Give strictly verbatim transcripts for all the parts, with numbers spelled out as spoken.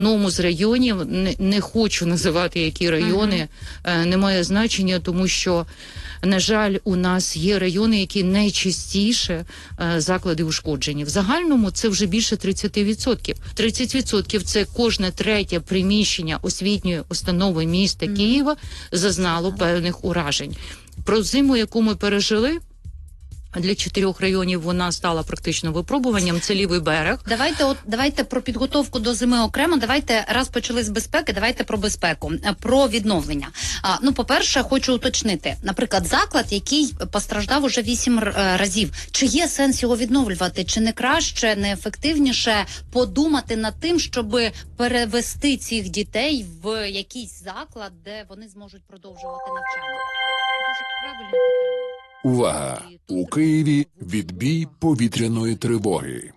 одному з районів, не, не хочу називати які райони, uh-huh. не має значення, тому що, на жаль, у нас є райони, які найчастіше е, заклади ушкоджені. В загальному це вже більше тридцять відсотків. тридцять відсотків це кожне третє приміщення освітньої установи міста mm. Києва зазнало певних уражень. Про зиму, яку ми пережили, для чотирьох районів вона стала практично випробуванням. Це лівий берег. Давайте от давайте про підготовку до зими окремо. Давайте раз почали з безпеки. Давайте про безпеку, про відновлення. А, ну, по-перше, хочу уточнити. Наприклад, заклад, який постраждав уже вісім разів. Чи є сенс його відновлювати? Чи не краще, не ефективніше подумати над тим, щоб перевести цих дітей в якийсь заклад, де вони зможуть продовжувати навчання? Дуже правильно питання. Увага! У Києві відбій повітряної тривоги.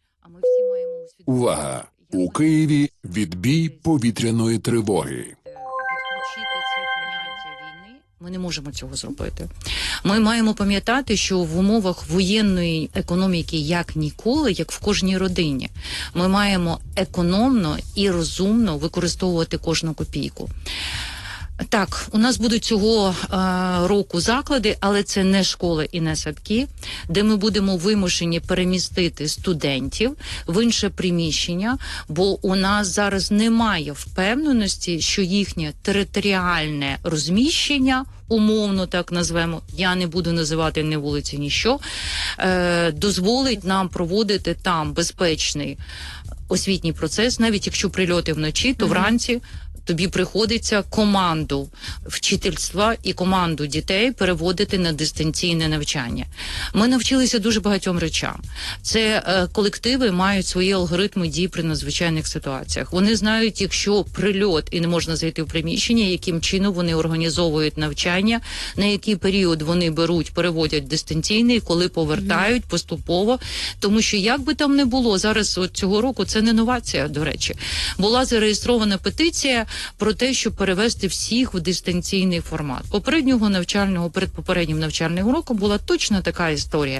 Увага! У Києві відбій повітряної тривоги. Ми не можемо цього зробити. Ми маємо пам'ятати, що в умовах воєнної економіки як ніколи, як в кожній родині, ми маємо економно і розумно використовувати кожну копійку. Так, у нас будуть цього е, року заклади, але це не школи і не садки, де ми будемо вимушені перемістити студентів в інше приміщення, бо у нас зараз немає впевненості, що їхнє територіальне розміщення, умовно так назвемо, я не буду називати ні вулиці, ніщо, е, дозволить нам проводити там безпечний освітній процес, навіть якщо прильоти вночі, то вранці тобі приходиться команду вчительства і команду дітей переводити на дистанційне навчання. Ми навчилися дуже багатьом речам. Це е, колективи мають свої алгоритми дій при надзвичайних ситуаціях. Вони знають, якщо прильот і не можна зайти в приміщення, яким чином вони організовують навчання, на який період вони беруть, переводять дистанційний, коли повертають поступово. Тому що як би там не було, зараз от цього року це не новація, до речі. Була зареєстрована петиція про те, щоб перевести всіх в дистанційний формат. Попереднього навчального, перед попереднім навчальним роком була точно така історія.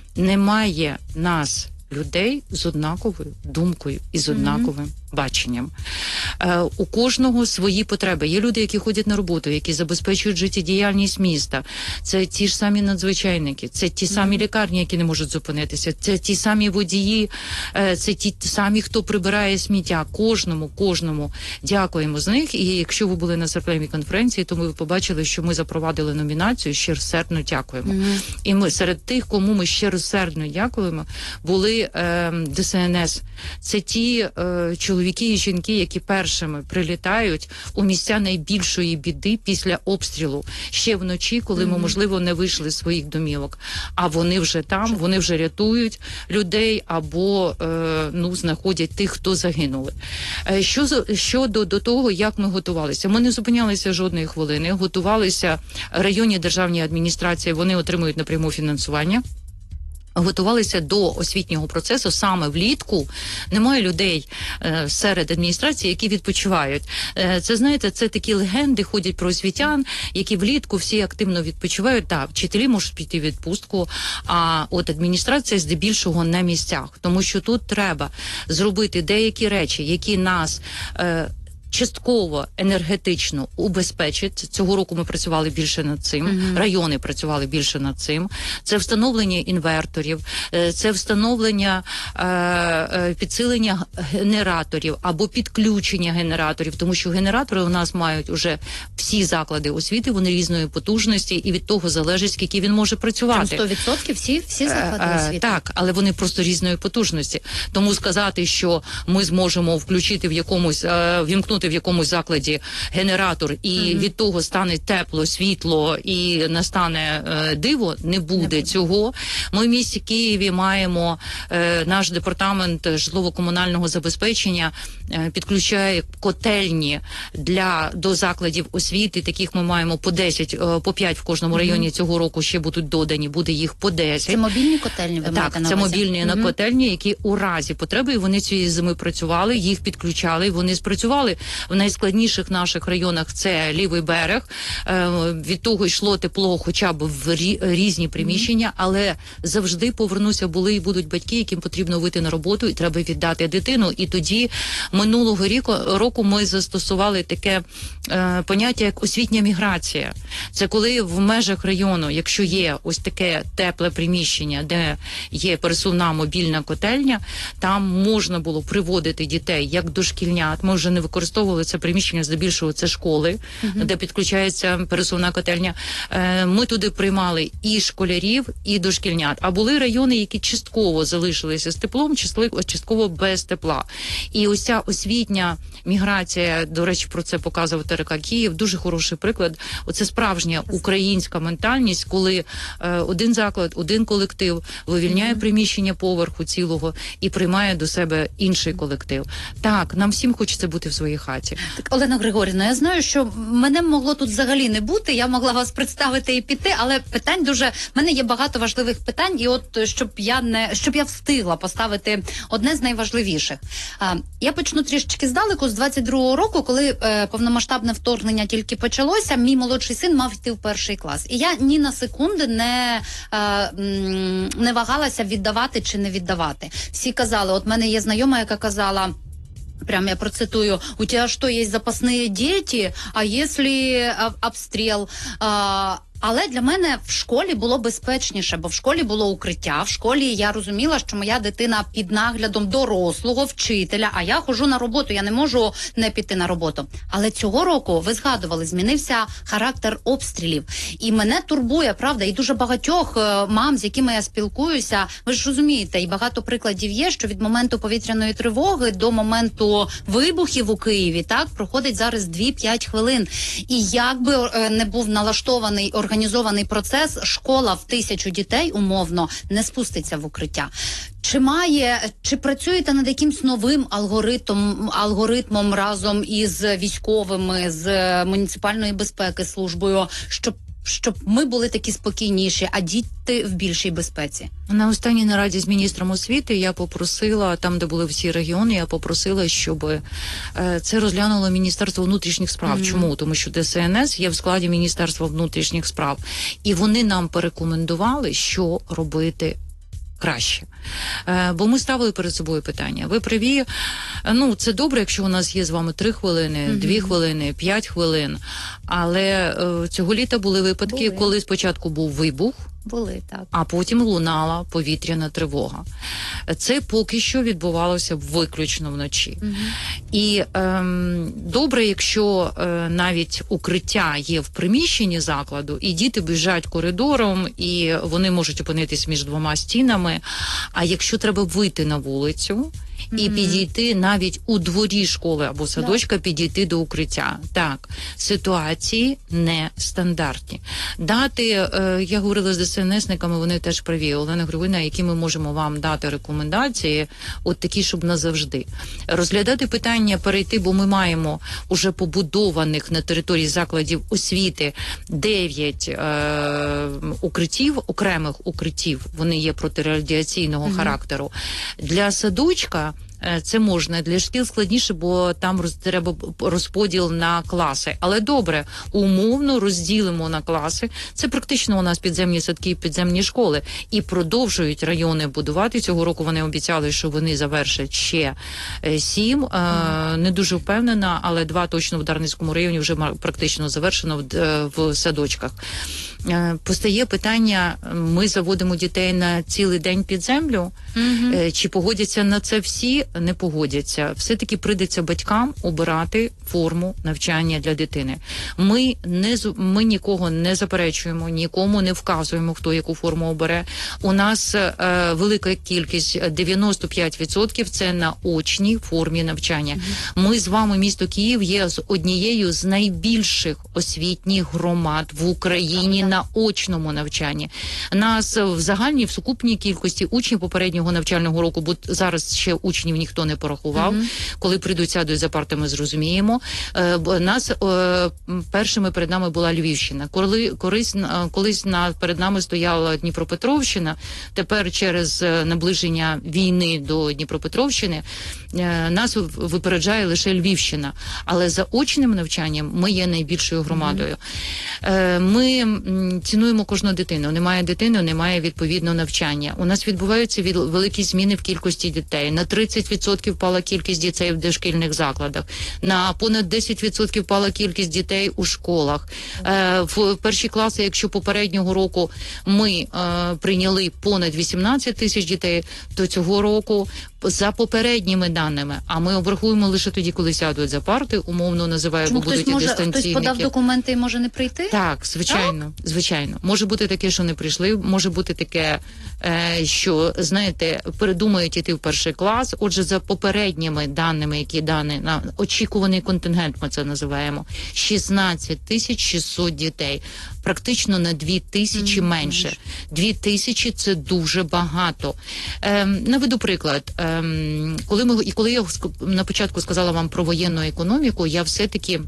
Немає нас, людей, з однаковою думкою і з однаковим mm-hmm. баченням. Е, у кожного свої потреби. Є люди, які ходять на роботу, які забезпечують життєдіяльність міста. Це ті ж самі надзвичайники, це ті самі mm-hmm. лікарні, які не можуть зупинитися, це ті самі водії, е, це ті самі, хто прибирає сміття. Кожному, кожному дякуємо з них. І якщо ви були на серпневій конференції, то ви побачили, що ми запровадили номінацію «Щиросердно дякуємо». Mm-hmm. І ми серед тих, кому ми щиросердно дякуємо, були е, ДСНС. Це ті е, чоловіки і жінки, які першими прилітають у місця найбільшої біди після обстрілу. Ще вночі, коли mm-hmm. ми, можливо, не вийшли з своїх домівок. А вони вже там, вони вже рятують людей або е, ну, знаходять тих, хто загинули. Е, що, щодо до того, як ми готувалися. Ми не зупинялися жодної хвилини. Готувалися районні державні адміністрації, вони отримують напряму фінансування. Готувалися до освітнього процесу саме влітку. Немає людей е, серед адміністрації, які відпочивають. Е, це, знаєте, це такі легенди ходять про освітян, які влітку всі активно відпочивають. Так, вчителі можуть піти в відпустку, а от адміністрація здебільшого на місцях. Тому що тут треба зробити деякі речі, які нас... Е, частково енергетично убезпечить. Цього року ми працювали більше над цим, mm-hmm. райони працювали більше над цим. Це встановлення інверторів, це встановлення, е, підсилення генераторів або підключення генераторів, тому що генератори у нас мають уже всі заклади освіти, вони різної потужності, і від того залежить, скільки він може працювати. сто відсотків всі, всі заклади освіти? Так, але вони просто різної потужності. Тому сказати, що ми зможемо включити в якомусь, вімкнути в якомусь закладі генератор і mm-hmm. від того стане тепло, світло і настане е, диво, не буде mm-hmm. цього. Ми в місті Києві маємо, е, наш департамент житлово-комунального забезпечення е, підключає котельні для, до закладів освіти, таких ми маємо по десять, е, по п'ять в кожному районі, mm-hmm. цього року ще будуть додані, буде їх по десять. Це мобільні котельні, ви Так, це мобільні mm-hmm. котельні, які у разі потреби, і вони цієї зими працювали, їх підключали, і вони спрацювали. в найскладніших наших районах це лівий берег. Е, від того йшло тепло хоча б в рі, різні приміщення, але завжди повернуся, були і будуть батьки, яким потрібно вийти на роботу і треба віддати дитину. І тоді минулого ріку, року ми застосували таке е, поняття, як освітня міграція. Це коли в межах району, якщо є ось таке тепле приміщення, де є пересувна мобільна котельня, там можна було приводити дітей як дошкільнят. Ми вже не використовували це приміщення, здебільшого це школи, uh-huh. де підключається пересувна котельня. Е, ми туди приймали і школярів, і дошкільнят. А були райони, які частково залишилися з теплом, частково без тепла. І ось ця освітня міграція, до речі, про це показував ТРК Київ, дуже хороший приклад. Оце справжня українська ментальність, коли е, один заклад, один колектив вивільняє mm-hmm. приміщення поверху цілого і приймає до себе інший колектив. Так, нам всім хочеться бути в своїй хаті. Так, Олена Григорівна, я знаю, що мене могло тут взагалі не бути, я могла вас представити і піти, але питань дуже, в мене є багато важливих питань, і от щоб я не, щоб я встигла поставити одне з найважливіших. А, я почну трішечки здалеку, з двадцять другого року, коли е, повномасштабне вторгнення тільки почалося, мій молодший син мав йти в перший клас. І я ні на секунди не, е, не вагалася віддавати чи не віддавати. Всі казали, от в мене є знайома, яка казала, прям я процитую: у тебя что, есть запасные дети? А если обстріл? А, але для мене в школі було безпечніше, бо в школі було укриття, в школі я розуміла, що моя дитина під наглядом дорослого вчителя, а я ходжу на роботу, я не можу не піти на роботу. Але цього року, ви згадували, змінився характер обстрілів. І мене турбує, правда, і дуже багатьох мам, з якими я спілкуюся, ви ж розумієте, і багато прикладів є, що від моменту повітряної тривоги до моменту вибухів у Києві, так, проходить зараз дві-п'ять хвилин. І як би не був налаштований організований процес, школа в тисячу дітей умовно не спуститься в укриття. Чи має, чи працюєте над якимсь новим алгоритмом, алгоритмом разом із військовими, з муніципальної безпеки службою, щоб щоб ми були такі спокійніші, а діти в більшій безпеці? На останній нараді з міністром освіти я попросила, там, де були всі регіони, я попросила, щоб е, це розглянуло Міністерство внутрішніх справ. Mm-hmm. Чому? Тому що Д С Н С є в складі Міністерства внутрішніх справ. І вони нам порекомендували, що робити краще. Е, бо ми ставили перед собою питання. Ви праві, ну, це добре, якщо у нас є з вами три хвилини, mm-hmm. дві хвилини, п'ять хвилин, але е, цього літа були випадки, були. коли спочатку був вибух, Були, так. а потім лунала повітряна тривога. Це поки що відбувалося виключно вночі. Угу. І ем, добре, якщо е, навіть укриття є в приміщенні закладу, і діти біжать коридором, і вони можуть опинитись між двома стінами, а якщо треба вийти на вулицю, і mm-hmm. підійти навіть у дворі школи або садочка, yeah. підійти до укриття. Так, ситуації нестандартні. Дати, е, я говорила з Д С Н С-никами, вони теж праві. Олена Григорівна, які ми можемо вам дати рекомендації, от такі, щоб назавжди. Розглядати питання, перейти, бо ми маємо уже побудованих на території закладів освіти дев'ять е, укриттів, окремих укриттів, вони є протирадіаційного mm-hmm. характеру. Для садочка це можна, для шкіл складніше, бо там роз, треба розподіл на класи. Але добре, умовно розділимо на класи. Це практично у нас підземні садки і підземні школи. І продовжують райони будувати. Цього року вони обіцяли, що вони завершать ще сім. Mm. Е, не дуже впевнена, але два точно в Дарницькому районі вже практично завершено в, в садочках. Е, постає питання, ми заводимо дітей на цілий день під землю, mm-hmm. е, чи погодяться на це всі? Не погодяться. Все-таки прийдеться батькам обирати форму навчання для дитини. Ми не ми нікого не заперечуємо, нікому не вказуємо, хто яку форму обере. У нас е, велика кількість, дев'яносто п'ять відсотків це на очній формі навчання. Mm-hmm. Ми з вами, місто Київ, є з однією з найбільших освітніх громад в Україні mm-hmm. на очному навчанні. Нас в загальній, в сукупній кількості учнів попереднього навчального року, бо зараз ще учнів учнів ніхто не порахував. Mm-hmm. Коли прийдуть, сядуть за парти, ми зрозуміємо. Е, нас е, першими перед нами була Львівщина. Коли колись, колись на перед нами стояла Дніпропетровщина. Тепер через наближення війни до Дніпропетровщини е, нас випереджає лише Львівщина. Але за очним навчанням ми є найбільшою громадою. Mm-hmm. Е, ми м, цінуємо кожну дитину. Немає дитини, немає відповідно навчання. У нас відбуваються від, великі зміни в кількості дітей. На тридцять відсотків впала кількість дітей в дошкільних закладах. На понад десять відсотків впала кількість дітей у школах. Е, в перші класи, якщо попереднього року ми е, прийняли понад вісімнадцять тисяч дітей, то цього року за попередніми даними, а ми обрахуємо лише тоді, коли сядуть за парти, умовно називаємо, Чому бо будуть хтось і може, дистанційники. хтось подав документи і може не прийти? Так, звичайно, так? звичайно. Може бути таке, що не прийшли, може бути таке, е, що, знаєте, передумають іти в перший клас. Отже, за попередніми даними, які дані на очікуваний контингент, ми це називаємо, шістнадцять тисяч шістсот дітей. Практично на дві тисячі mm-hmm. менше. Дві тисячі – це дуже багато. Ем, наведу приклад. Ем, коли ми і коли я на початку сказала вам про воєнну економіку, я все-таки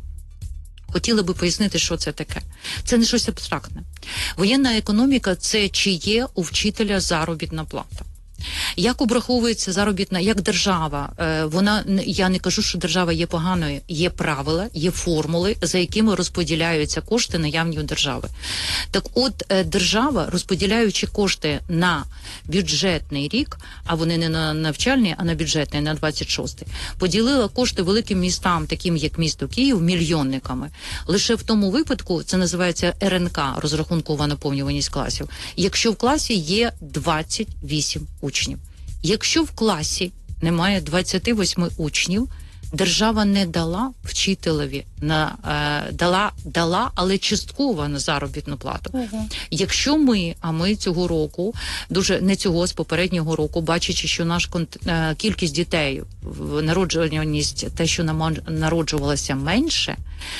хотіла би пояснити, що це таке. Це не щось абстрактне. Воєнна економіка – це чи є у вчителя заробітна плата. Як обраховується заробітна, як держава, вона, я не кажу, що держава є поганою, є правила, є формули, за якими розподіляються кошти наявні у держави. Так от, держава, розподіляючи кошти на бюджетний рік, а вони не на навчальний, а на бюджетний, на двадцять шостий, поділила кошти великим містам, таким як місто Київ, мільйонниками. Лише в тому випадку, це називається ер ен ка, розрахункова наповнюваність класів, якщо в класі є двадцять вісім учнів. Якщо в класі немає двадцять вісім учнів, держава не дала вчителеві, на, е, дала, дала, але частково на заробітну плату. Uh-huh. Якщо ми, а ми цього року, дуже не цього, з попереднього року, бачачи, що наш е, кількість дітей, народжуваність, те, що нам народжувалося менше,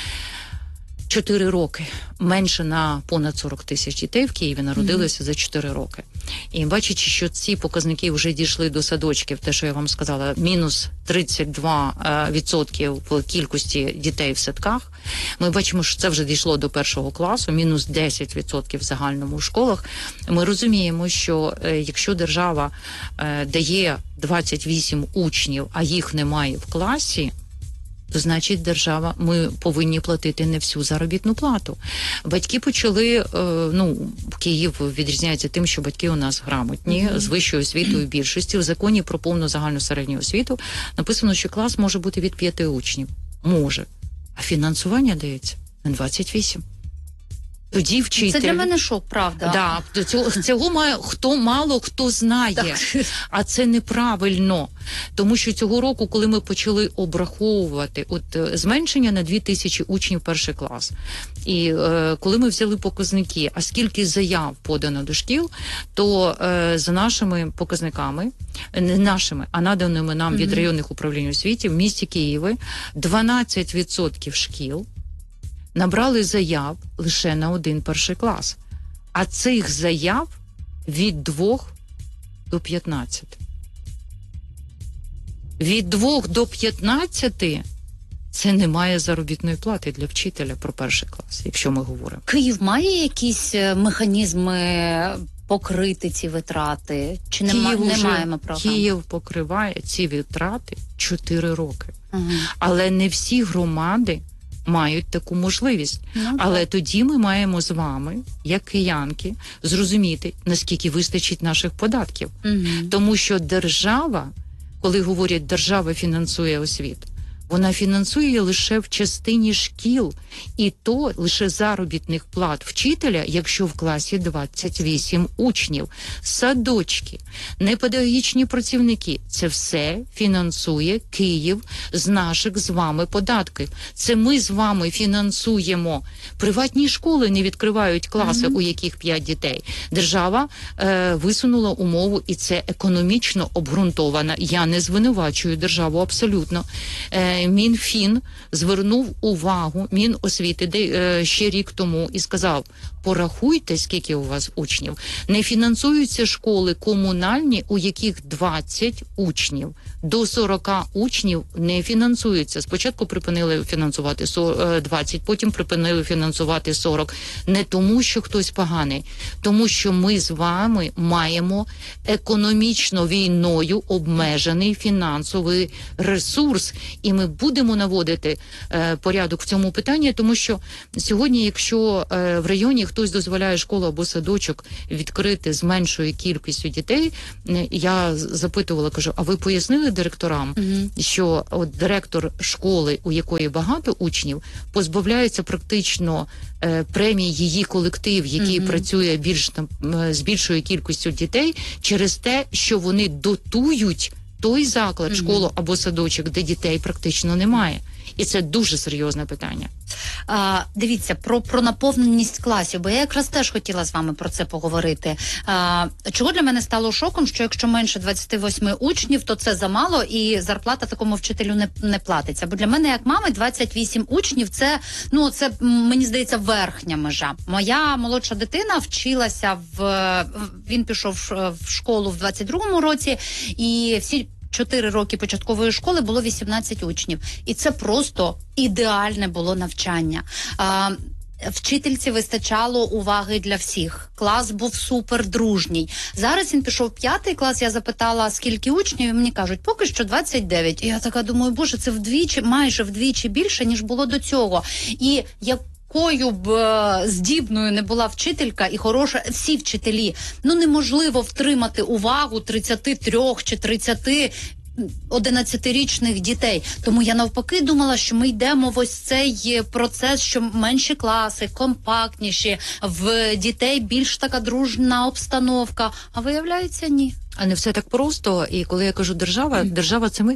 чотири роки, менше на понад сорок тисяч дітей в Києві народилися mm-hmm. за чотири роки. І бачачи, що ці показники вже дійшли до садочків, те, що я вам сказала, мінус тридцять два відсотки в кількості дітей в садках, ми бачимо, що це вже дійшло до першого класу, мінус десять відсотків в загальному в школах. Ми розуміємо, що е, якщо держава е, дає двадцять вісім учнів, а їх немає в класі, то значить держава, ми повинні платити не всю заробітну плату. Батьки почали, е, ну, Київ відрізняється тим, що батьки у нас грамотні, mm-hmm. з вищою освітою більшості. В законі про повну загальну середню освіту написано, що клас може бути від п'яти учнів. Може. А фінансування дається на двадцять вісім. Тоді вчитель... Це для мене шок, правда. Да, цього, цього має, хто мало хто знає, так. А це неправильно. Тому що цього року, коли ми почали обраховувати от зменшення на дві тисячі учнів перший клас, і е, коли ми взяли показники, а скільки заяв подано до шкіл, то е, за нашими показниками, не нашими, а наданими нам від mm-hmm. районних управлінь освіти в місті Києві дванадцять відсотків шкіл набрали заяв лише на один перший клас. А цих заяв від двох до п'ятнадцяти. Від двох до п'ятнадцяти це немає заробітної плати для вчителя про перший клас, якщо ми говоримо. Київ має якісь механізми покрити ці витрати? Чи нема, не маємо програм? Київ покриває ці витрати чотири роки. Угу. Але не всі громади мають таку можливість. Ну, але так. Тоді ми маємо з вами, як киянки, зрозуміти, наскільки вистачить наших податків. Угу. Тому що держава, коли говорять, держава фінансує освіту, вона фінансує лише в частині шкіл, і то лише заробітних плат вчителя, якщо в класі двадцять вісім учнів. Садочки, непедагогічні працівники – це все фінансує Київ з наших з вами податків. Це ми з вами фінансуємо. Приватні школи не відкривають класи, mm-hmm. у яких п'ять дітей. Держава е, висунула умову, і це економічно обґрунтовано. Я не звинувачую державу абсолютно. Е, Мінфін звернув увагу, Міносвіти де, е, ще рік тому і сказав, порахуйте, скільки у вас учнів. Не фінансуються школи комунальні, у яких двадцять учнів. До сорок учнів не фінансуються. Спочатку припинили фінансувати двадцять, потім припинили фінансувати сорок. Не тому, що хтось поганий, тому що ми з вами маємо економічно війною обмежений фінансовий ресурс. І ми будемо наводити е, порядок в цьому питанні, тому що сьогодні, якщо е, в районі хтось дозволяє школу або садочок відкрити з меншою кількістю дітей, е, я запитувала, кажу, а ви пояснили директорам, mm-hmm. що от директор школи, у якої багато учнів, позбавляється практично е, премії її колектив, який mm-hmm. працює більш там, з більшою кількістю дітей, через те, що вони дотують той заклад, mm-hmm. школу або садочок, де дітей практично немає. І це дуже серйозне питання. А, дивіться, про, про наповненість класів, бо я якраз теж хотіла з вами про це поговорити. А, чого для мене стало шоком, що якщо менше двадцять вісім учнів, то це замало і зарплата такому вчителю не, не платиться. Бо для мене, як мами, двадцять вісім учнів, це, ну, це, мені здається, верхня межа. Моя молодша дитина вчилася в... Він пішов в школу в двадцять другому році, і всі чотири роки початкової школи було вісімнадцять учнів. І це просто ідеальне було навчання. А, вчительці вистачало уваги для всіх. Клас був супер дружній. Зараз він пішов в п'ятий клас, я запитала, скільки учнів, і мені кажуть, поки що двадцять дев'ять. І я така думаю, боже, це вдвічі, майже вдвічі більше, ніж було до цього. І як якою б е, здібною не була вчителька і хороша, всі вчителі, ну неможливо втримати увагу тридцять три чи тридцять одинадцятирічних дітей. Тому я навпаки думала, що ми йдемо в ось цей процес, що менші класи, компактніші, в дітей більш така дружна обстановка. А виявляється, ні. А не все так просто. І коли я кажу держава, mm. держава – це ми.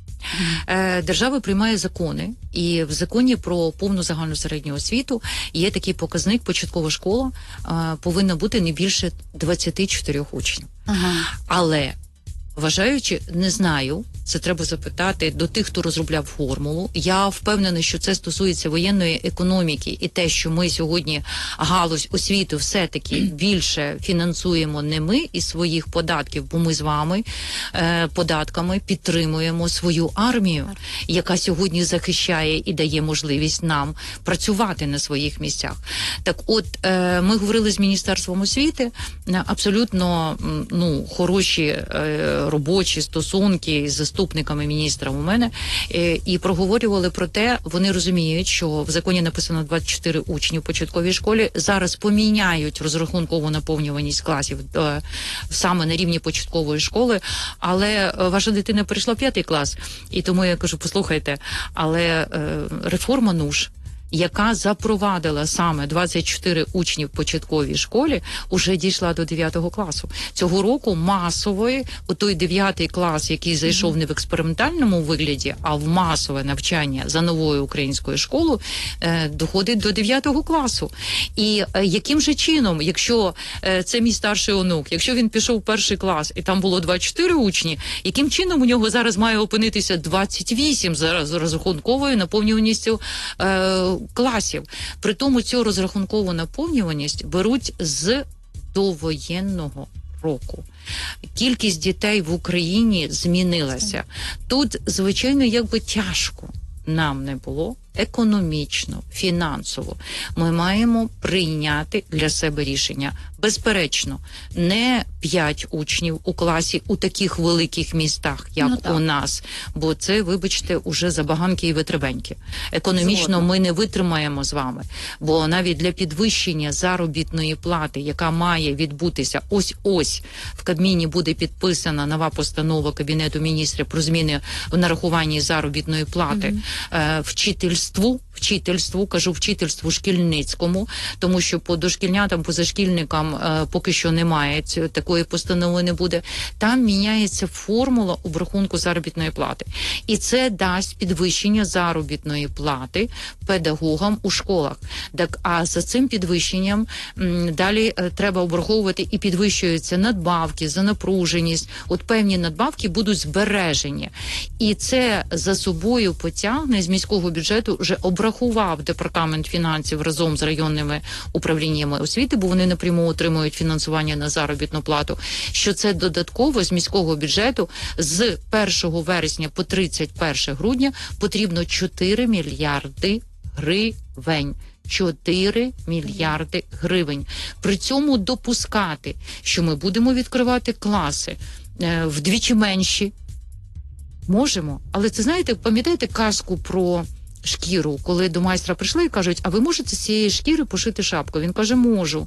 Держава приймає закони, і в законі про повну загальну середню освіту є такий показник: початкова школа а, повинна бути не більше двадцять чотири учнів. Ага. Але, вважаючи, не знаю, це треба запитати до тих, хто розробляв формулу. Я впевнена, що це стосується воєнної економіки, і те, що ми сьогодні галузь освіти все-таки більше фінансуємо не ми із своїх податків, бо ми з вами е, податками підтримуємо свою армію, яка сьогодні захищає і дає можливість нам працювати на своїх місцях. Так от, е, ми говорили з Міністерством освіти, абсолютно ну, хороші е, робочі стосунки з заступниками міністра у мене, і, і проговорювали про те, вони розуміють, що в законі написано двадцять чотири учні в початковій школі, зараз поміняють розрахункову наповнюваність класів е, саме на рівні початкової школи, але ваша дитина перейшла в п'ятий клас, і тому я кажу, послухайте, але е, реформа НУШ, яка запровадила саме двадцять чотири учні в початковій школі, уже дійшла до дев'ятого класу. Цього року масової, у той дев'ятий клас, який зайшов не в експериментальному вигляді, а в масове навчання за новою українською школою, е, доходить до дев'ятого класу. І е, яким же чином, якщо е, це мій старший онук, якщо він пішов в перший клас і там було двадцять чотири учні, яким чином у нього зараз має опинитися двадцять вісім за, за розрахунковою наповнюваністю е, класів. При тому цю розрахункову наповнюваність беруть з довоєнного року. Кількість дітей в Україні змінилася. Тут, звичайно, якби тяжко нам не було економічно, фінансово. Ми маємо прийняти для себе рішення. Безперечно, не п'ять учнів у класі у таких великих містах, як ну, у нас, бо це, вибачте, уже забаганки і витребеньки. Економічно Згодно. Ми не витримаємо з вами, бо навіть для підвищення заробітної плати, яка має відбутися ось-ось, в Кабміні буде підписана нова постанова Кабінету міністрів про зміни в нарахуванні заробітної плати, угу. е, вчительству, вчительству, кажу вчительству шкільницькому, тому що по дошкільнятам, позашкільникам е, поки що немає ць, такої постанови не буде. Там міняється формула обрахунку заробітної плати. І це дасть підвищення заробітної плати педагогам у школах. Так, а за цим підвищенням м, далі е, треба обраховувати і підвищуються надбавки за напруженість. От певні надбавки будуть збережені. І це за собою потягне з міського бюджету вже обраховувати порахував департамент фінансів разом з районними управліннями освіти, бо вони напряму отримують фінансування на заробітну плату, що це додатково з міського бюджету з першого вересня по тридцять перше грудня потрібно чотири мільярди гривень. чотири мільярди гривень. При цьому допускати, що ми будемо відкривати класи е, вдвічі менші. Можемо. Але це, знаєте, пам'ятаєте казку про шкіру, коли до майстра прийшли і кажуть, а ви можете з цієї шкіри пошити шапку? Він каже, можу.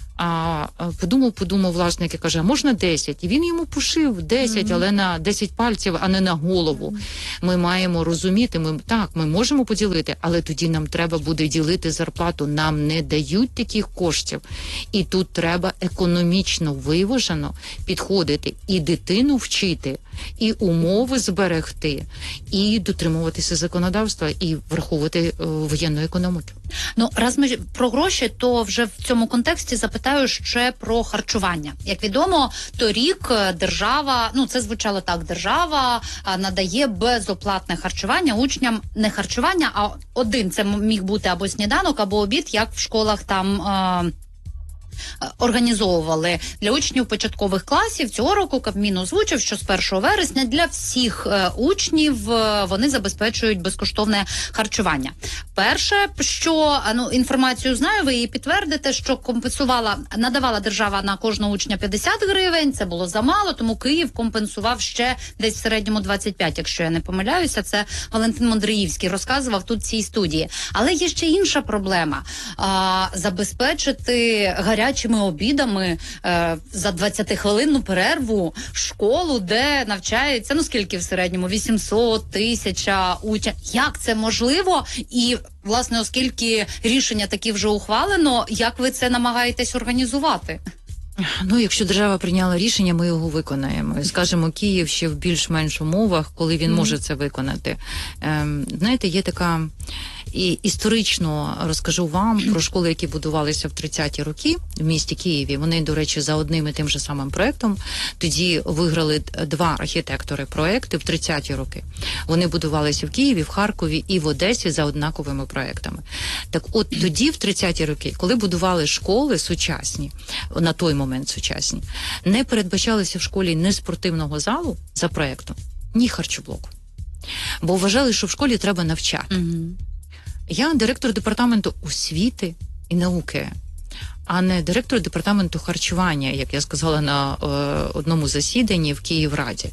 А подумав, подумав власник і каже, а можна десять? І він йому пошив десять, mm-hmm. але на десять пальців, а не на голову. Mm-hmm. Ми маємо розуміти, ми так, ми можемо поділити, але тоді нам треба буде ділити зарплату. Нам не дають таких коштів. І тут треба економічно виважено підходити і дитину вчити, і умови зберегти, і дотримуватися законодавства, і враховувати е, воєнну економіку. Ну, раз ми про гроші, то вже в цьому контексті запитаю ще про харчування. Як відомо, торік держава, ну це звучало так, держава надає безоплатне харчування учням, не харчування, а один, це міг бути або сніданок, або обід, як в школах там е- організовували для учнів початкових класів. Цього року Кабмін озвучив, що з першого вересня для всіх е, учнів е, вони забезпечують безкоштовне харчування. Перше, що, ну, інформацію знаю, ви її підтвердите, що компенсувала, надавала держава на кожного учня п'ятдесят гривень, це було замало, тому Київ компенсував ще десь в середньому двадцять п'ять, якщо я не помиляюся, це Валентин Мондріївський розказував тут в цій студії. Але є ще інша проблема. А, забезпечити гарячими обідами е, за двадцятихвилинну перерву школу, де навчається, ну скільки в середньому, вісімсот, тисяча учнів. Як це можливо? І, власне, оскільки рішення такі вже ухвалено, як ви це намагаєтесь організувати? Ну, якщо держава прийняла рішення, ми його виконаємо. І, скажімо, Київ ще в більш-менш умовах, коли він mm. може це виконати. Ем, знаєте, є така... І історично розкажу вам про школи, які будувалися в тридцяті роки в місті Києві. Вони, до речі, за одним і тим же самим проектом. Тоді виграли два архітектори проекти в тридцяті роки. Вони будувалися в Києві, в Харкові і в Одесі за однаковими проектами. Так от тоді, в тридцяті роки, коли будували школи сучасні, на той момент сучасні, не передбачалося в школі ні спортивного залу за проектом, ні харчоблоку. Бо вважали, що в школі треба навчати. Mm-hmm. Я директор департаменту освіти і науки, а не директор департаменту харчування, як я сказала на е, одному засіданні в Київраді.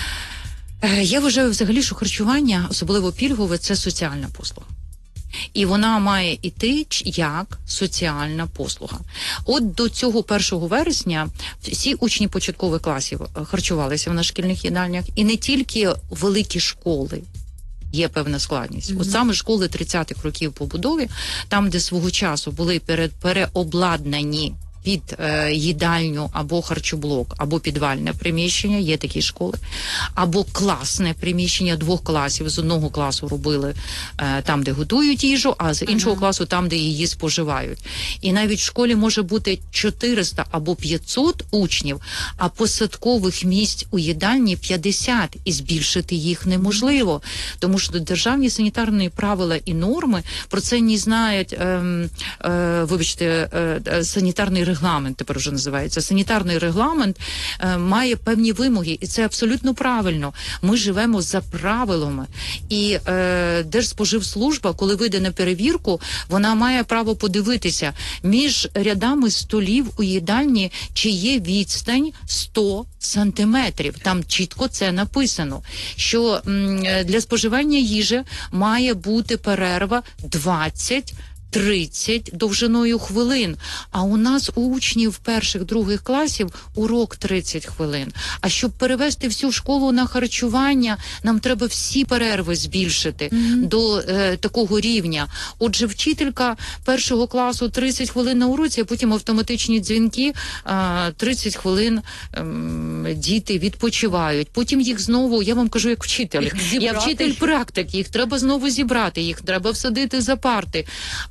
Е, я вважаю взагалі, що харчування, особливо пільгове, це соціальна послуга. І вона має іти як соціальна послуга. От до цього першого вересня всі учні початкових класів харчувалися в наших шкільних їдальнях, і не тільки великі школи. Є певна складність. Mm-hmm. От саме школи тридцятих років побудови, там, де свого часу були перед, переобладнані під е, їдальню або харчоблок, або підвальне приміщення, є такі школи, або класне приміщення двох класів. З одного класу робили е, там, де готують їжу, а з іншого uh-huh. класу там, де її споживають. І навіть в школі може бути чотириста або п'ятсот учнів, а посадкових місць у їдальні п'ятдесят, і збільшити їх неможливо. Тому що державні санітарні правила і норми про це не знають, е, е, вибачте, е, санітарний регламент тепер вже називається. Санітарний регламент е, має певні вимоги, і це абсолютно правильно. Ми живемо за правилами. І е, Держспоживслужба, коли вийде на перевірку, вона має право подивитися між рядами столів у їдальні, чи є відстань сто сантиметрів. Там чітко це написано, що м, для споживання їжі має бути перерва двадцять тридцять довжиною хвилин. А у нас у учнів перших, других класів урок тридцять хвилин. А щоб перевести всю школу на харчування, нам треба всі перерви збільшити mm-hmm. до е, такого рівня. Отже, вчителька першого класу тридцять хвилин на уроці, а потім автоматичні дзвінки, е, тридцять хвилин е, діти відпочивають. Потім їх знову, я вам кажу, як вчитель. Я вчитель практик, їх треба знову зібрати, їх треба всадити за парти. А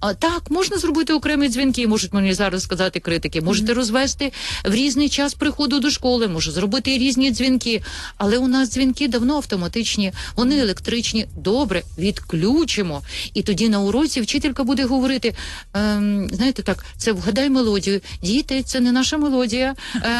А, так, можна зробити окремі дзвінки, можуть мені зараз сказати критики, можете mm-hmm. розвести в різний час приходу до школи, може зробити різні дзвінки, але у нас дзвінки давно автоматичні, вони електричні, добре, відключимо. І тоді на уроці вчителька буде говорити, ем, знаєте так, це вгадай мелодію, діти, це не наша мелодія,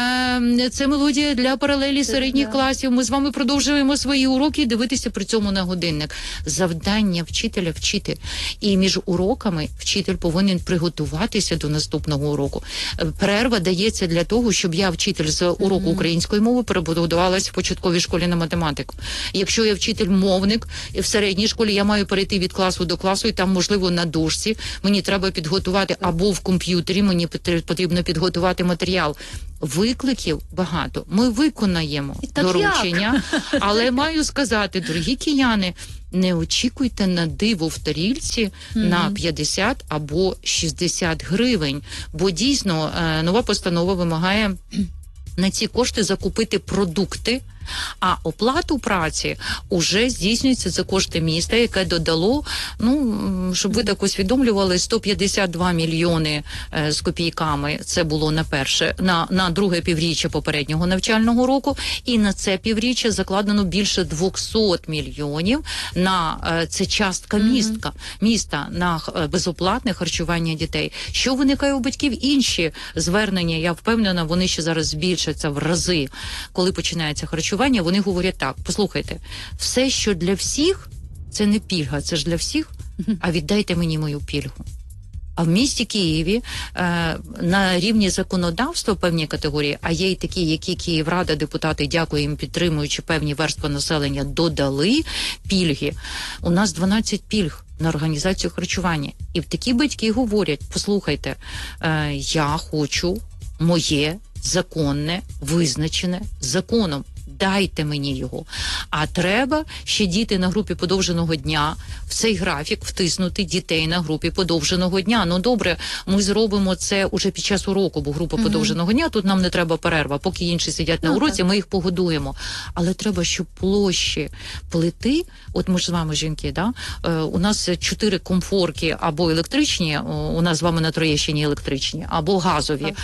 ем, це мелодія для паралелі середніх yeah. класів, ми з вами продовжуємо свої уроки і дивитися при цьому на годинник. Завдання вчителя вчити. І між уроками вчитель повинен приготуватися до наступного уроку. Перерва дається для того, щоб я, вчитель з уроку mm-hmm. української мови, перебудувалася в початковій школі на математику. Якщо я вчитель-мовник, в середній школі я маю перейти від класу до класу, і там, можливо, на дошці мені треба підготувати, або в комп'ютері мені потрібно підготувати матеріал. Викликів багато. Ми виконаємо доручення, але маю сказати, дорогі кияни, не очікуйте на диво в тарілці mm-hmm. на п'ятдесят або шістдесят гривень, бо дійсно нова постанова вимагає на ці кошти закупити продукти, а оплату праці уже здійснюється за кошти міста, яке додало, ну, щоб ви так усвідомлювали, сто п'ятдесят два мільйони е, з копійками. Це було на перше, на, на друге півріччя попереднього навчального року, і на це півріччя закладено більше двісті мільйонів на е, це частка mm-hmm. міста, міста на е, безоплатне харчування дітей. Що виникає у батьків? Інші звернення, я впевнена, вони ще зараз збільшаться в рази, коли починається харчування. Вони говорять так, послухайте, все, що для всіх, це не пільга, це ж для всіх, а віддайте мені мою пільгу. А в місті Києві е, на рівні законодавства певні категорії, а є й такі, які Київрада, депутати, дякую їм, підтримуючи певні верстви населення, додали пільги. У нас дванадцять пільг на організацію харчування. І такі батьки говорять, послухайте, е, я хочу моє законне, визначене законом. Дайте мені його. А треба ще діти на групі подовженого дня, в цей графік втиснути дітей на групі подовженого дня. Ну добре, ми зробимо це уже під час уроку, бо група mm-hmm. подовженого дня, тут нам не треба перерва. Поки інші сидять на ну, уроці, так. ми їх погодуємо. Але треба, щоб площі плити, от ми ж з вами, жінки, да? Е, у нас чотири комфорки або електричні, у нас з вами на Троєщині електричні, або газові. Так.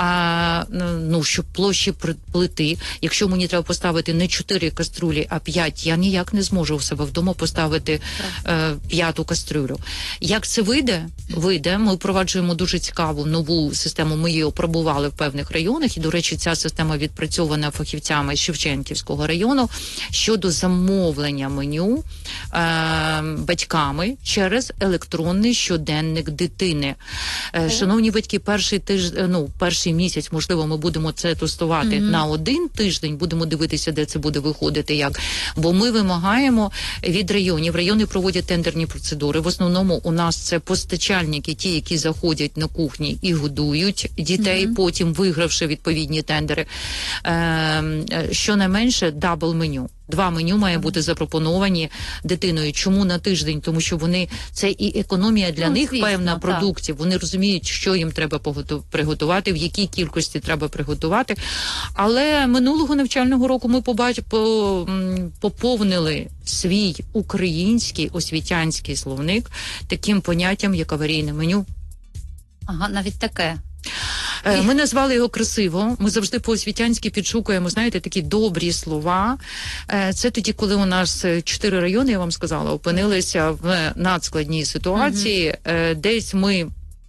А, ну, щоб площі плити, якщо мені треба поставити не чотири каструлі, а п'ять, я ніяк не зможу у себе вдома поставити е, п'яту каструлю. Як це вийде? Вийде. Ми впроваджуємо дуже цікаву нову систему, ми її опробували в певних районах, і, до речі, ця система відпрацьована фахівцями Шевченківського району щодо замовлення меню е, батьками через електронний щоденник дитини. Е, шановні батьки, перший тиждень, ну, перший місяць, можливо, ми будемо це тестувати mm-hmm. на один тиждень, будемо дивитися, де це буде виходити, як. Бо ми вимагаємо від районів, райони проводять тендерні процедури. В основному у нас це постачальники, ті, які заходять на кухні і годують дітей, mm-hmm. потім вигравши відповідні тендери. Е, щонайменше дабл меню. Два меню має бути запропоновані дитиною. Чому на тиждень? Тому що вони, це і економія для ну, них, звісно, певна, так. продуктів. Вони розуміють, що їм треба приготувати, в якій кількості треба приготувати. Але минулого навчального року ми побач... по... поповнили свій український освітянський словник таким поняттям, як аварійне меню. Ага, навіть таке. Ми назвали його красиво, ми завжди по-освітянськи підшукуємо, знаєте, такі добрі слова. Це тоді, коли у нас чотири райони, я вам сказала, опинилися в надскладній ситуації, mm-hmm. десь ми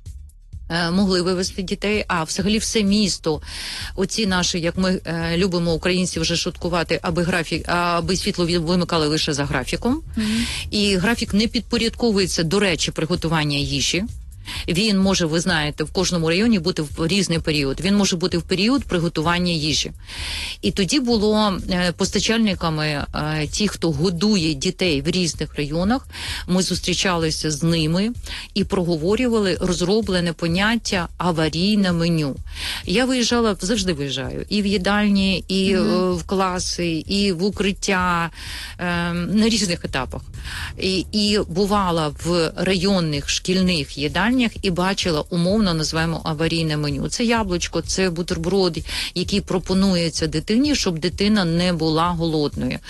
могли вивезти дітей, а взагалі все місто, оці наші, як ми е, любимо українці вже шуткувати, аби графік, аби світло вимикали лише за графіком. Mm-hmm. І графік не підпорядковується, до речі, приготування їжі. Він може, ви знаєте, в кожному районі бути в різний період. Він може бути в період приготування їжі. І тоді було е, постачальниками е, ті, хто годує дітей в різних районах. Ми зустрічалися з ними і проговорювали розроблене поняття аварійне меню. Я виїжджала, завжди виїжджаю, і в їдальні, і mm-hmm. е, в класи, і в укриття, е, на різних етапах. І, і бувала в районних шкільних їдальнях і бачила, умовно називаємо аварійне меню. Це яблучко, це бутерброд, який пропонується дитині, щоб дитина не була голодною.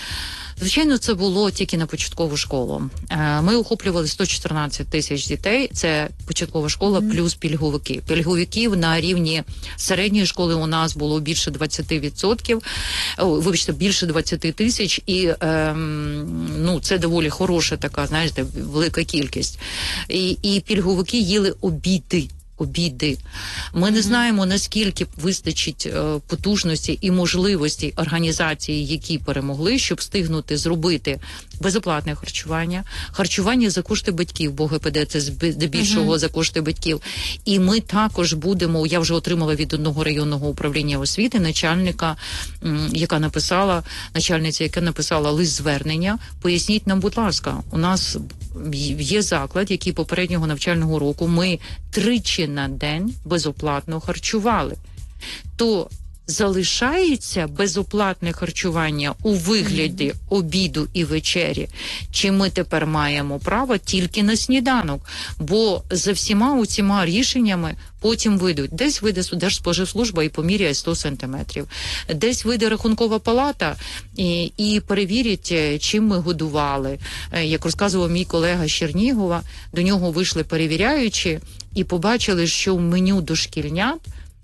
Звичайно, це було тільки на початкову школу. Ми охоплювали сто чотирнадцять тисяч дітей. Це початкова школа mm-hmm. плюс пільговики. Пільговиків на рівні середньої школи у нас було більше двадцять відсотків. Вибачте, більше двадцять тисяч. І ем, ну, це доволі хороша така, знаєте, велика кількість. І, і пільговики їли обіди. Обіди. Ми не знаємо, наскільки вистачить е, потужності і можливості організації, які перемогли, щоб встигнути зробити безоплатне харчування, харчування за кошти батьків, бо ГПД це здебільшого uh-huh. за кошти батьків. І ми також будемо, я вже отримала від одного районного управління освіти начальника, м, яка написала, начальниця, яка написала лист звернення, поясніть нам, будь ласка, у нас є заклад, який попереднього навчального року ми тричі на день безоплатно харчували. То залишається безоплатне харчування у вигляді mm-hmm. обіду і вечері, чи ми тепер маємо право тільки на сніданок? Бо за всіма оціма рішеннями потім вийдуть. Десь вийде Держспоживслужба і поміряє сто сантиметрів. Десь вийде Рахункова палата і, і перевірять, чим ми годували. Як розказував мій колега з Чернігова, до нього вийшли перевіряючі і побачили, що в меню дошкільнят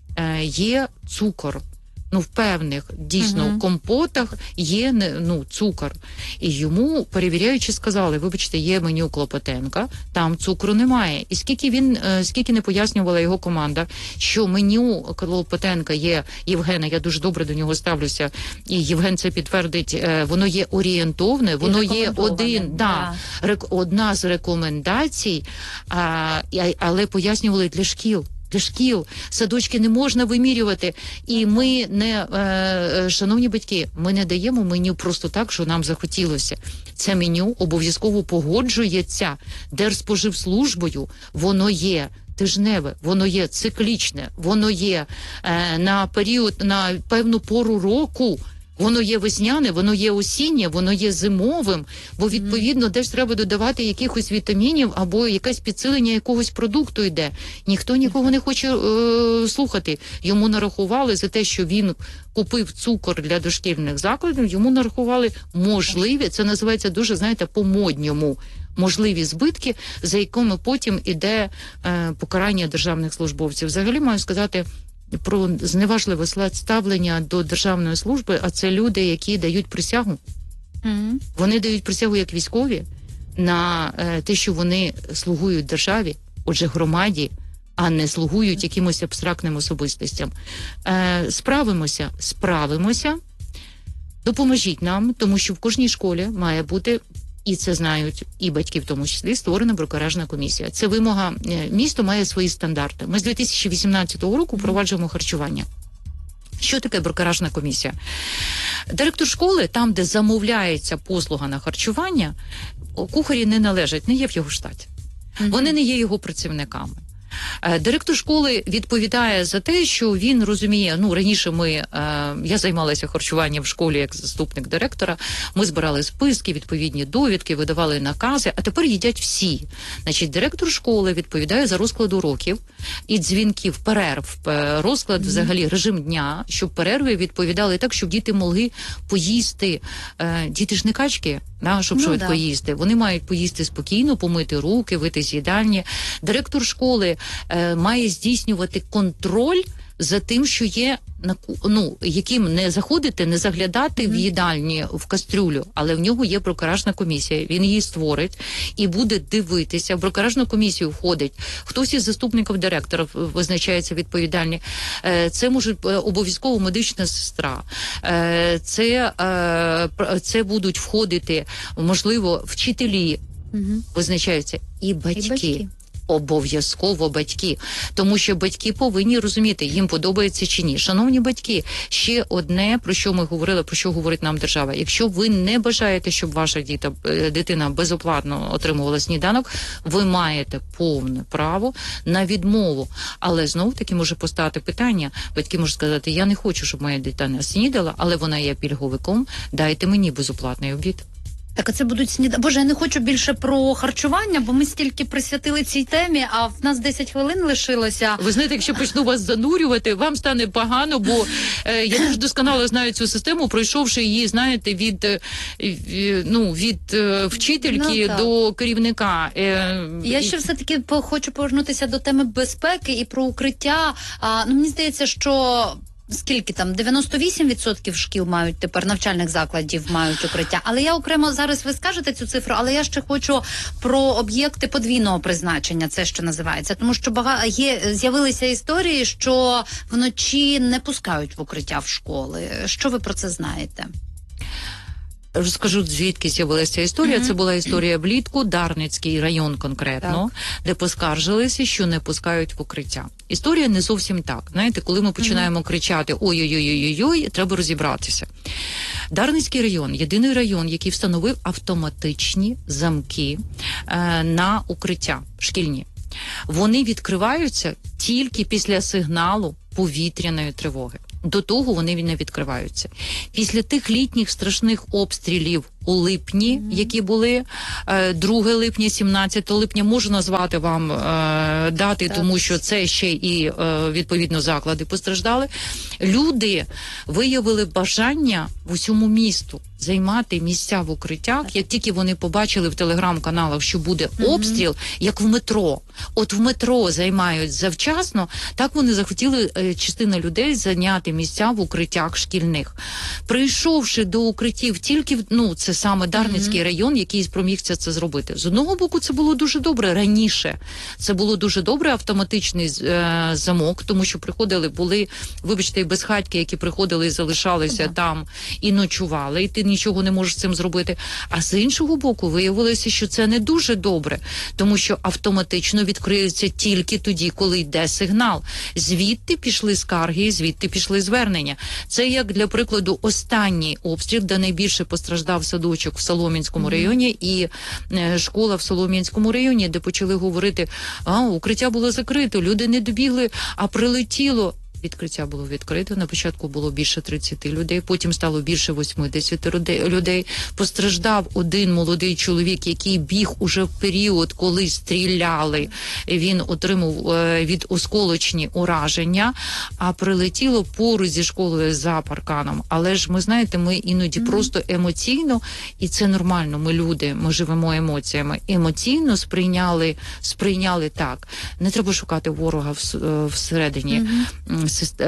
є цукор. Ну, в певних, дійсно, uh-huh. компотах є, ну, цукор. І йому перевіряючи сказали, вибачте, є меню Клопотенка, там цукру немає. І скільки він, скільки не пояснювала його команда, що меню Клопотенка є, Євгена, я дуже добре до нього ставлюся, і Євген це підтвердить, воно є орієнтовне, воно є один, да, рек, одна з рекомендацій, а, але пояснювали для шкіл. Для шкіл, садочки не можна вимірювати. І ми не, е, шановні батьки, ми не даємо меню просто так, що нам захотілося. Це меню обов'язково погоджується Держспоживслужбою, воно є тижневе, воно є циклічне, воно є е, на період, на певну пору року. Воно є весняне, воно є осіннє, воно є зимовим, бо, відповідно, десь треба додавати якихось вітамінів або якесь підсилення якогось продукту йде. Ніхто нікого не хоче е, слухати. Йому нарахували за те, що він купив цукор для дошкільних закладів, йому нарахували можливі, це називається дуже, знаєте, по-модньому, можливі збитки, за якими потім іде е, покарання державних службовців. Взагалі, маю сказати, про зневажливе ставлення до державної служби, а це люди, які дають присягу. Mm-hmm. Вони дають присягу як військові на е, те, що вони слугують державі, отже, громаді, а не слугують якимось абстрактним особистостям. Е, справимося, справимося, допоможіть нам, тому що в кожній школі має бути, і це знають і батьки в тому числі, створена брокеражна комісія. Це вимога, місто має свої стандарти. Ми з дві тисячі вісімнадцятого року впроваджуємо харчування. Що таке брокеражна комісія? Директор школи, там, де замовляється послуга на харчування, кухарі не належать, не є в його штаті. Mm-hmm. Вони не є його працівниками. Директор школи відповідає за те, що він розуміє, ну, раніше ми, е, я займалася харчуванням в школі як заступник директора, ми збирали списки, відповідні довідки, видавали накази, а тепер їдять всі. Значить, директор школи відповідає за розклад уроків і дзвінків, перерв, розклад, mm-hmm. взагалі, режим дня, щоб перерви відповідали так, щоб діти могли поїсти. Е, діти ж не качки, да, щоб ну, швидко да. їсти. Вони мають поїсти спокійно, помити руки, вийти з їдальні. Директор школи е, має здійснювати контроль за тим, що є, ну, яким не заходити, не заглядати mm-hmm. в їдальні, в кастрюлю, але в нього є брокеражна комісія, він її створить і буде дивитися. В брокеражну комісію входить хтось із заступників директора, визначається відповідальні. Це може обов'язково медична сестра, це, це будуть входити, можливо, вчителі, mm-hmm. визначаються, і батьки. І батьки. Обов'язково батьки, тому що батьки повинні розуміти, їм подобається чи ні. Шановні батьки, ще одне, про що ми говорили, про що говорить нам держава. Якщо ви не бажаєте, щоб ваша діта, дитина безоплатно отримувала сніданок, ви маєте повне право на відмову. Але знов-таки може постати питання, батьки можуть сказати, я не хочу, щоб моя дитина снідала, але вона є пільговиком, дайте мені безоплатний обід. Так, а це будуть сніданки. Боже, я не хочу більше про харчування, бо ми стільки присвятили цій темі, а в нас десять хвилин лишилося. Ви знаєте, якщо почну вас занурювати, вам стане погано, бо е, я дуже досконало знаю цю систему, пройшовши її, знаєте, від, е, ну, від е, вчительки ну, до керівника. Е, я ще все-таки по- хочу повернутися до теми безпеки і про укриття. А, ну, мені здається, що... Скільки там? дев'яносто вісім відсотків шкіл мають тепер, навчальних закладів мають укриття. Але я окремо, зараз ви скажете цю цифру, але я ще хочу про об'єкти подвійного призначення, це що називається. Тому що багато є, з'явилися історії, що вночі не пускають в укриття в школи. Що ви про це знаєте? Розкажу, звідки з'явилася історія. Mm-hmm. Це була історія влітку, Дарницький район конкретно, так. де поскаржилися, що не пускають в укриття. Історія не зовсім так. Знаєте, коли ми починаємо mm-hmm. кричати «ой-ой-ой-ой-ой», треба розібратися. Дарницький район – єдиний район, який встановив автоматичні замки е, на укриття шкільні. Вони відкриваються тільки після сигналу повітряної тривоги. До того вони не відкриваються. Після тих літніх страшних обстрілів у липні, mm-hmm. які були, друге липня, сімнадцятого липня, можу назвати вам е, дати, так. тому що це ще і, е, відповідно, заклади постраждали. Люди виявили бажання в усьому місту займати місця в укриттях, так. як тільки вони побачили в телеграм-каналах, що буде mm-hmm. обстріл, як в метро. От в метро займають завчасно, так вони захотіли, е, частина людей, зайняти місця в укриттях шкільних. Прийшовши до укриттів тільки, ну, це саме Дарницький mm-hmm. район, який спромігся це зробити. З одного боку, це було дуже добре раніше. Це було дуже добре, автоматичний е, замок, тому що приходили, були, вибачте, безхатьки, які приходили і залишалися mm-hmm. там і ночували, і ти нічого не можеш з цим зробити. А з іншого боку, виявилося, що це не дуже добре, тому що автоматично відкриються тільки тоді, коли йде сигнал. Звідти пішли скарги, звідти пішли звернення. Це, як для прикладу, останній обстріл, де найбільше постраждав садочок в Солом'янському mm-hmm. районі і е, школа в Солом'янському районі, де почали говорити, а, укриття було закрито, люди не добігли, а прилетіло. Відкриття було відкрито. На початку було більше тридцять людей, потім стало більше вісімдесят людей. Постраждав один молодий чоловік, який біг уже в період, коли стріляли. Він отримав е, від осколочні ураження, а прилетіло поруч зі школою за парканом. Але ж ми, знаєте, ми іноді mm-hmm. просто емоційно, і це нормально, ми люди, ми живемо емоціями, емоційно сприйняли, сприйняли так. Не треба шукати ворога в, всередині mm-hmm.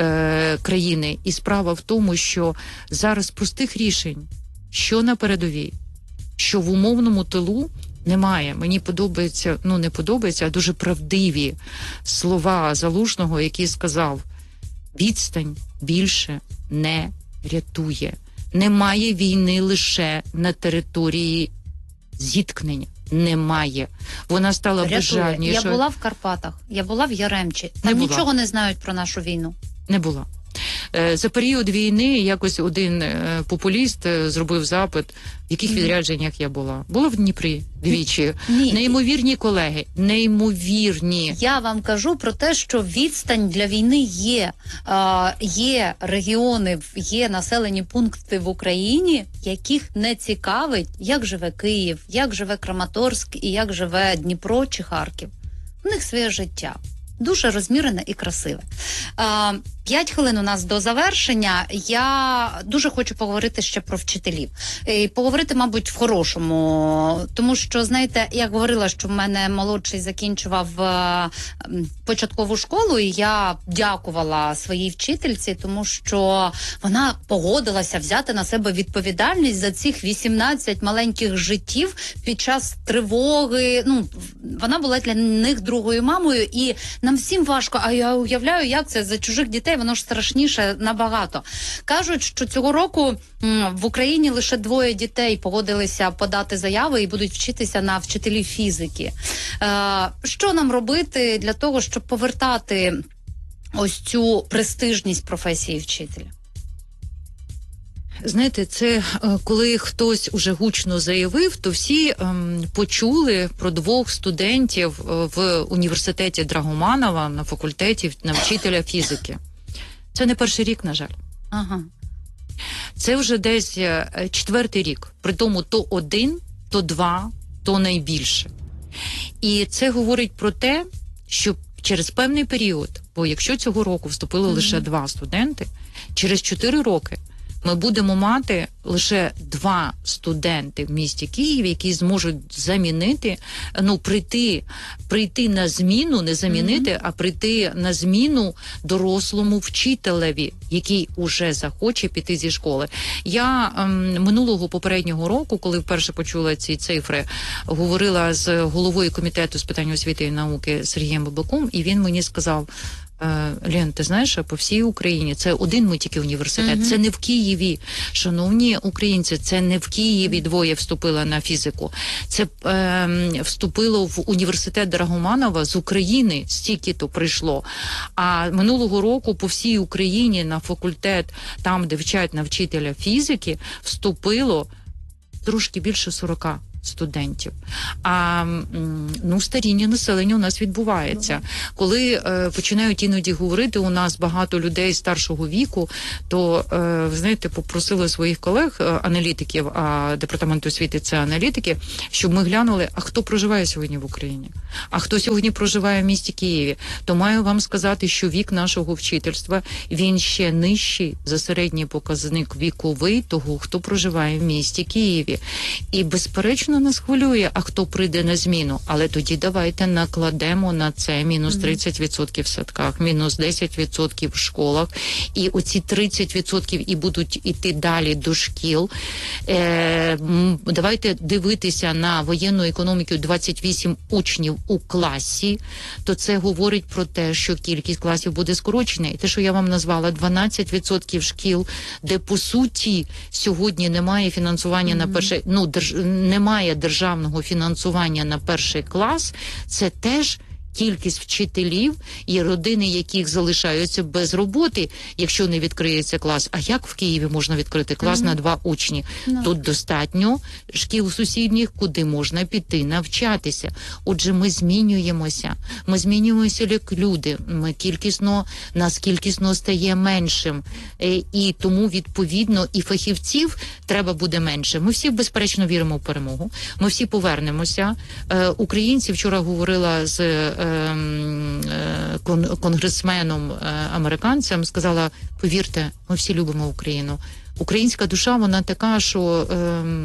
країни. І справа в тому, що зараз простих рішень, що на передовій, що в умовному тилу, немає. Мені подобається, ну не подобається, а дуже правдиві слова Залужного, який сказав: відстань більше не рятує. Немає війни лише на території зіткнення. Немає. Вона стала безжальнішою. Я була в Карпатах, я була в Яремчі. Там не нічого не знають про нашу війну. Не була. За період війни якось один е, популіст е, зробив запит, в яких відрядженнях я була. Була в Дніпрі двічі. Ні. Неймовірні колеги, неймовірні. Я вам кажу про те, що відстань для війни є. Е, є регіони, є населені пункти в Україні, яких не цікавить, як живе Київ, як живе Краматорськ і як живе Дніпро чи Харків. У них своє життя. Дуже розмірене і красиве. П'ять хвилин у нас до завершення. Я дуже хочу поговорити ще про вчителів. І поговорити, мабуть, в хорошому. Тому що, знаєте, я говорила, що в мене молодший закінчував початкову школу, і я дякувала своїй вчительці, тому що вона погодилася взяти на себе відповідальність за цих вісімнадцять маленьких життів під час тривоги. Ну, вона була для них другою мамою, і нам всім важко, а я уявляю, як це за чужих дітей, воно ж страшніше набагато. Кажуть, що цього року м, в Україні лише двоє дітей погодилися подати заяви і будуть вчитися на вчителів фізики. Е, що нам робити для того, щоб повертати ось цю престижність професії вчителя? Знаєте, це коли хтось уже гучно заявив, то всі ем, почули про двох студентів в університеті Драгоманова на факультеті на вчителя фізики. Це не перший рік, на жаль. Ага. Це вже десь четвертий рік. При тому то один, то два, то найбільше. І це говорить про те, що через певний період, бо якщо цього року вступило mm-hmm. лише два студенти, через чотири роки ми будемо мати лише два студенти в місті Києві, які зможуть замінити, ну, прийти, прийти на зміну, не замінити, mm-hmm. а прийти на зміну дорослому вчителеві, який уже захоче піти зі школи. Я ем, минулого попереднього року, коли вперше почула ці цифри, говорила з головою комітету з питань освіти і науки Сергієм Бабаком, і він мені сказав: Лен, ти знаєш, по всій Україні це один ми тільки університет, mm-hmm. це не в Києві. Шановні українці, це не в Києві двоє вступило на фізику. Це е, вступило в університет Драгоманова з України, стільки-то прийшло. А минулого року по всій Україні на факультет, там, де вчать на вчителя фізики, вступило трошки більше сорока студентів. А ну, старіння населення у нас відбувається. Коли е, починають іноді говорити, у нас багато людей старшого віку, то, е, ви знаєте, попросили своїх колег, е, аналітиків, а департамент освіти це аналітики, щоб ми глянули, а хто проживає сьогодні в Україні? А хто сьогодні проживає в місті Києві? То маю вам сказати, що вік нашого вчительства, він ще нижчий за середній показник віковий того, хто проживає в місті Києві. І, безперечно, нас хвилює, а хто прийде на зміну. Але тоді давайте накладемо на це мінус тридцять відсотків в садках, мінус десять відсотків в школах. І оці тридцять відсотків і будуть іти далі до шкіл. Е, давайте дивитися на воєнну економіку двадцять вісім учнів у класі, то це говорить про те, що кількість класів буде скорочена. І те, що я вам назвала, дванадцять відсотків шкіл, де, по суті, сьогодні немає фінансування mm-hmm. на перший, ну, держ, немає державного фінансування на перший клас, це теж кількість вчителів і родини, яких залишаються без роботи, якщо не відкриється клас. А як в Києві можна відкрити клас mm-hmm. на два учні? No. Тут достатньо шкіл сусідніх, куди можна піти навчатися. Отже, ми змінюємося. Ми змінюємося як люди. Ми кількісно, нас кількісно стає меншим. І тому, відповідно, і фахівців треба буде менше. Ми всі, безперечно, віримо в перемогу. Ми всі повернемося. Українці, вчора говорила з конгресменом американцем, сказала: повірте, ми всі любимо Україну. Українська душа, вона така, що е,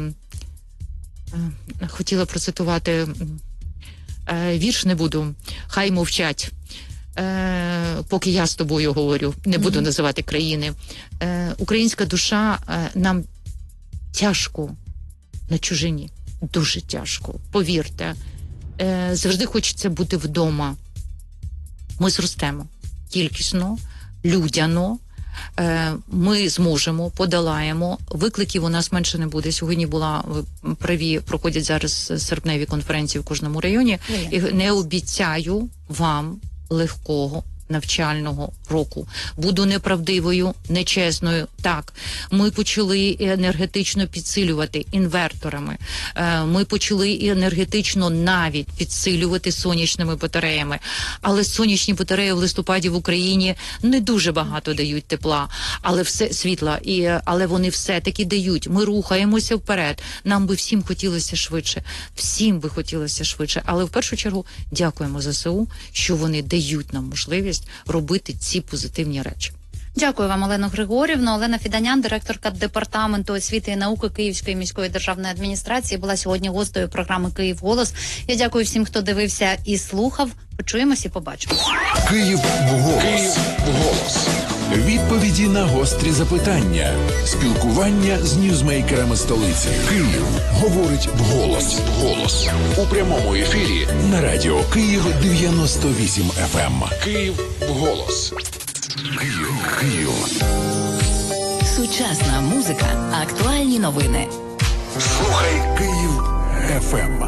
е, хотіла процитувати е, вірш, не буду, хай мовчать, е, поки я з тобою говорю, не буду mm-hmm. називати країни. Е, українська душа, е, нам тяжко на чужині, дуже тяжко, повірте. Завжди хочеться бути вдома. Ми зростемо кількісно, людяно. Ми зможемо, подолаємо. Викликів у нас менше не буде. Сьогодні була, ви праві, проходять зараз серпневі конференції в кожному районі. І не обіцяю вам легкого навчального року. Буду неправдивою, нечесною. Так, ми почали енергетично підсилювати інверторами. Ми почали енергетично навіть підсилювати сонячними батареями. Але сонячні батареї в листопаді в Україні не дуже багато дають тепла, але все світла, і але вони все-таки дають. Ми рухаємося вперед. Нам би всім хотілося швидше. Всім би хотілося швидше. Але в першу чергу дякуємо ЗСУ, що вони дають нам можливість робити ці позитивні речі. Дякую вам, Олено Григорівно. Олена Фіданян, директорка департаменту освіти і науки Київської міської державної адміністрації, була сьогодні гостею програми «Київ голос». Я дякую всім, хто дивився і слухав. Почуємось і побачимось. Київ голос. Київ голос. Відповіді на гострі запитання. Спілкування з ньюзмейкерами столиці. Київ говорить вголос. Голос. У прямому ефірі на радіо Київ дев'яносто вісім еф ем. Київ голос. Київ. Київ. Сучасна музика, актуальні новини. Слухай Київ еф ем.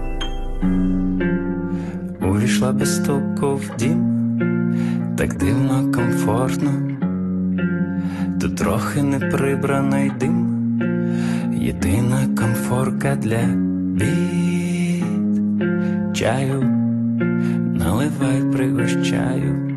Увійшла без стуку в дім, так дивно, комфортно. Тут трохи неприбраний дим, єдина комфорка для бід. Чаю наливай, пригощаю.